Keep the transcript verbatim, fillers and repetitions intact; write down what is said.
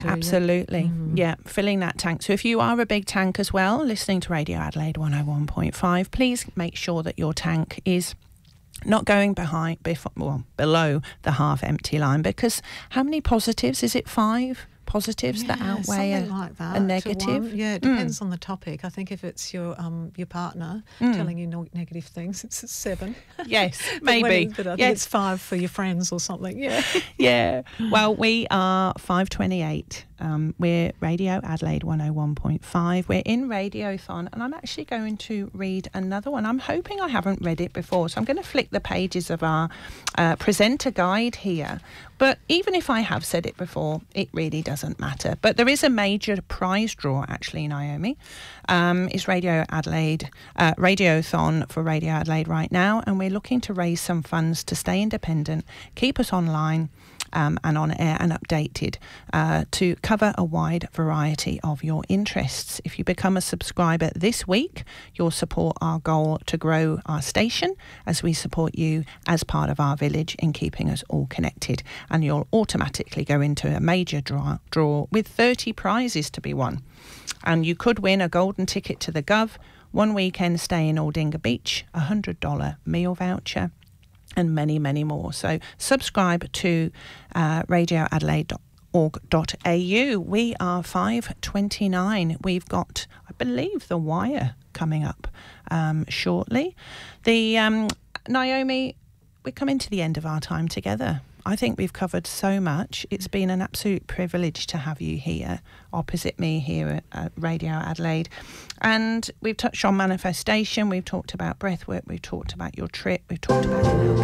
Absolutely. Mm. Yeah, filling that tank. So if you are a big tank as well, listening to Radio Adelaide one oh one point five, please make sure that your tank is not going behind, before, well, below the half empty line, because how many positives? Is it five positives yeah, that outweigh a, like that, a negative? one. Yeah, it depends mm. on the topic. I think if it's your um your partner mm. telling you no- negative things, it's a seven. Yes, but maybe. It, but I think yes. it's five for your friends or something. Yeah. Yeah. Well, we are five twenty-eight. Um, we're Radio Adelaide one oh one point five. We're in Radiothon, and I'm actually going to read another one. I'm hoping I haven't read it before, so I'm going to flick the pages of our uh, presenter guide here. But even if I have said it before, it really doesn't matter. But there is a major prize draw, actually, Naomi. Um, it's Radio Adelaide, uh, Radiothon for Radio Adelaide right now, and we're looking to raise some funds to stay independent, keep us online, Um, and on air and updated uh, to cover a wide variety of your interests. If you become a subscriber this week, you'll support our goal to grow our station as we support you as part of our village in keeping us all connected. And you'll automatically go into a major draw, draw with thirty prizes to be won. And you could win a golden ticket to the Gov, one weekend stay in Aldinga Beach, a one hundred dollars meal voucher, and many, many more. So subscribe to uh, radio adelaide dot org dot a u. We are five twenty-nine. We've got, I believe, The Wire coming up um, shortly. The um, Naomi, we're coming to the end of our time together. I think we've covered so much. It's been an absolute privilege to have you here, opposite me here at, at Radio Adelaide. And we've touched on manifestation, we've talked about breathwork, we've talked about your trip, we've talked about